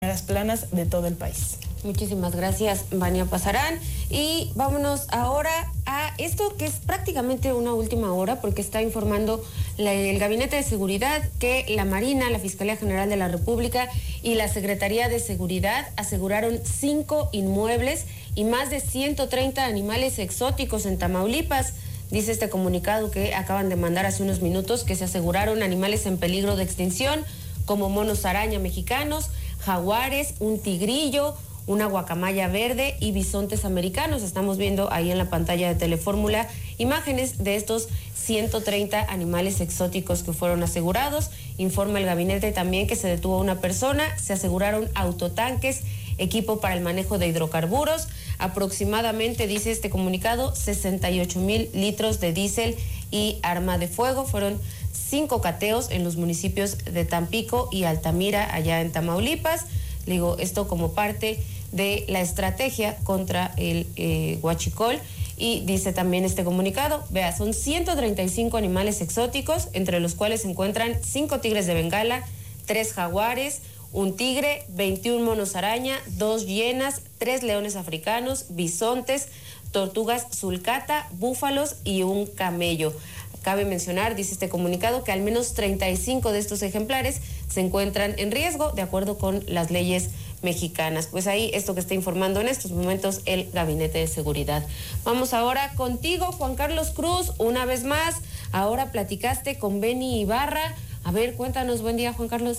primeras planas de todo el país. Muchísimas gracias, Vania Pasarán. Y vámonos ahora a esto que es prácticamente una última hora, porque está informando el Gabinete de Seguridad que la Marina, la Fiscalía General de la República y la Secretaría de Seguridad aseguraron 5 inmuebles y más de 130 animales exóticos en Tamaulipas. Dice este comunicado que acaban de mandar hace unos minutos que se aseguraron animales en peligro de extinción, como monos araña mexicanos, jaguares, un tigrillo, una guacamaya verde y bisontes americanos. Estamos viendo ahí en la pantalla de Telefórmula imágenes de estos 130 animales exóticos que fueron asegurados. Informa el gabinete también que se detuvo a una persona, se aseguraron autotanques, equipo para el manejo de hidrocarburos, aproximadamente, dice este comunicado, 68,000 litros de diésel y arma de fuego. Fueron 5 cateos en los municipios de Tampico y Altamira, allá en Tamaulipas. Digo, esto como parte de la estrategia contra el huachicol. Y dice también este comunicado, vea, son 135 animales exóticos, entre los cuales se encuentran 5 tigres de Bengala, 3 jaguares, un tigre, 21 monos araña, 2 hienas, 3 leones africanos, bisontes, tortugas sulcata, búfalos y un camello. Cabe mencionar, dice este comunicado, que al menos 35 de estos ejemplares se encuentran en riesgo de acuerdo con las leyes mexicanas. Pues ahí esto que está informando en estos momentos el Gabinete de Seguridad. Vamos ahora contigo, Juan Carlos Cruz, una vez más. Ahora platicaste con Benny Ibarra. A ver, cuéntanos, buen día, Juan Carlos.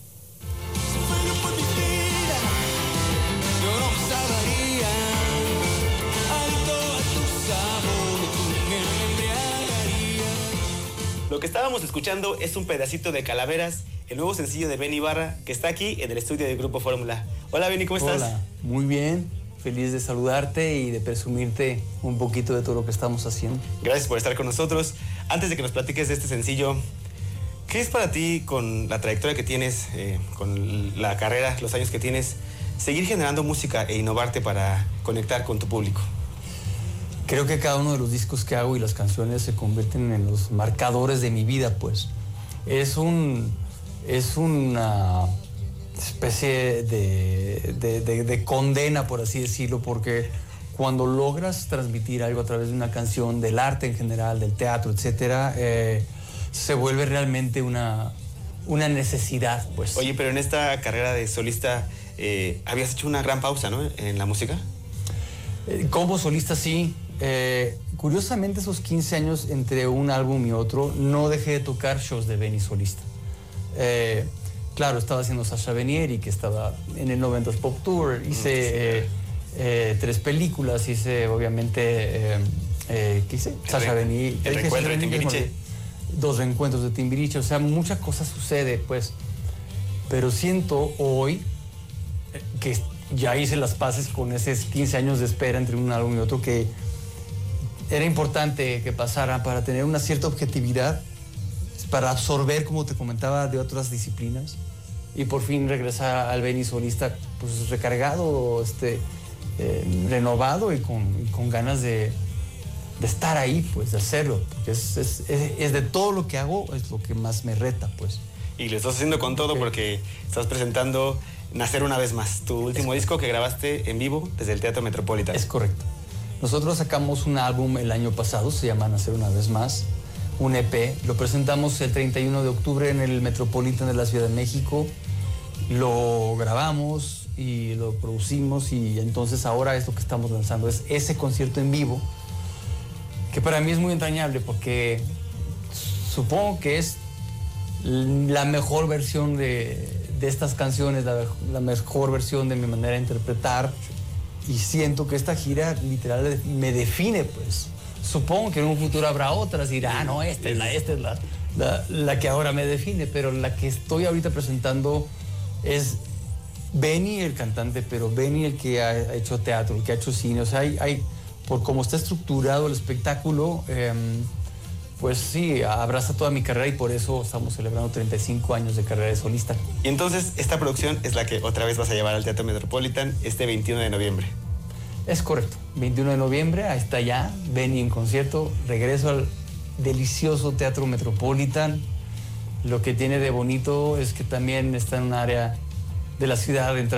Lo que estábamos escuchando es un pedacito de Calaveras, el nuevo sencillo de Benny Ibarra, que está aquí en el estudio del Grupo Fórmula. Hola, Benny, ¿cómo estás? Hola, muy bien. Feliz de saludarte y de presumirte un poquito de todo lo que estamos haciendo. Gracias por estar con nosotros. Antes de que nos platiques de este sencillo, ¿qué es para ti, con la trayectoria que tienes, con la carrera, los años que tienes, seguir generando música e innovarte para conectar con tu público? Creo que cada uno de los discos que hago y las canciones se convierten en los marcadores de mi vida, pues. Es una especie de condena, por así decirlo, porque cuando logras transmitir algo a través de una canción, del arte en general, del teatro, etcétera, se vuelve realmente una necesidad, pues. Oye, pero en esta carrera de solista habías hecho una gran pausa, ¿no? En la música. Como solista, sí. Curiosamente, esos 15 años entre un álbum y otro, no dejé de tocar shows de Benny solista. Claro, estaba haciendo Sasha Venieri, que estaba en el 90s Pop Tour. Hice 3 películas, hice obviamente... ¿qué hice? Sasha Venieri. El reencuentro de Timbiriche. 2 reencuentros de Timbiriche. O sea, muchas cosas sucede, pues. Pero siento hoy que ya hice las paces con esos 15 años de espera entre un álbum y otro, que era importante que pasara para tener una cierta objetividad, para absorber, como te comentaba, de otras disciplinas y por fin regresar al Benny solista, pues recargado, renovado y con ganas de estar ahí, pues de hacerlo, porque es de todo lo que hago, es lo que más me reta, pues. Y lo estás haciendo con todo, porque estás presentando Nacer una vez más, tu último disco que grabaste en vivo desde el Teatro Metropolitan. Es correcto. Nosotros sacamos un álbum el año pasado, se llama Nacer una vez más, un EP. Lo presentamos el 31 de octubre en el Metropolitan de la Ciudad de México. Lo grabamos y lo producimos, y entonces ahora es lo que estamos lanzando, es ese concierto en vivo, que para mí es muy entrañable porque supongo que es la mejor versión de estas canciones, la mejor versión de mi manera de interpretar, y siento que esta gira literal me define, pues. Supongo que en un futuro habrá otras y dirá, no, esta es la que ahora me define, pero la que estoy ahorita presentando es Benny el cantante, pero Benny el que ha hecho teatro, el que ha hecho cine. O sea, por cómo está estructurado el espectáculo, pues sí, abraza toda mi carrera, y por eso estamos celebrando 35 años de carrera de solista. Y entonces esta producción es la que otra vez vas a llevar al Teatro Metropolitan este 21 de noviembre. Es correcto, 21 de noviembre, ahí está ya, Benny en concierto, regreso al delicioso Teatro Metropolitan. Lo que tiene de bonito es que también está en un área de la ciudad